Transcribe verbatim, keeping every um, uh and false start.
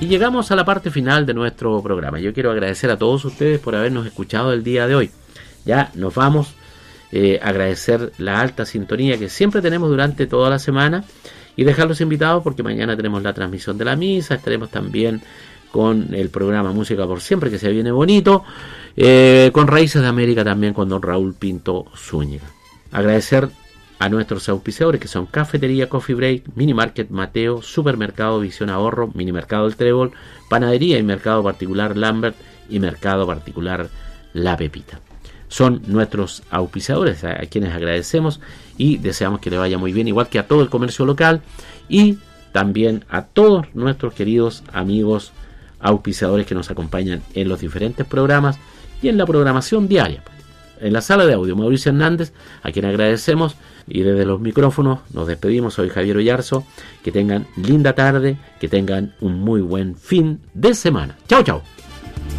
Y llegamos a la parte final de nuestro programa. Yo quiero agradecer a todos ustedes por habernos escuchado el día de hoy. Ya nos vamos. Eh, agradecer la alta sintonía que siempre tenemos durante toda la semana y dejarlos invitados porque mañana tenemos la transmisión de la misa. Estaremos también con el programa Música por Siempre, que se viene bonito, eh, con Raíces de América también con don Raúl Pinto Zúñiga. Agradecer a nuestros auspiciadores que son Cafetería Coffee Break, Mini Market Mateo, Supermercado Visión Ahorro, Mini Mercado El Trébol, Panadería y Mercado Particular Lambert y Mercado Particular La Pepita. Son nuestros auspiciadores a quienes agradecemos y deseamos que le vaya muy bien, igual que a todo el comercio local y también a todos nuestros queridos amigos auspiciadores que nos acompañan en los diferentes programas y en la programación diaria. En la sala de audio, Mauricio Hernández, a quien agradecemos, y desde los micrófonos nos despedimos. Soy Javier Oyarzo. Que tengan linda tarde, que tengan un muy buen fin de semana. Chao, chao.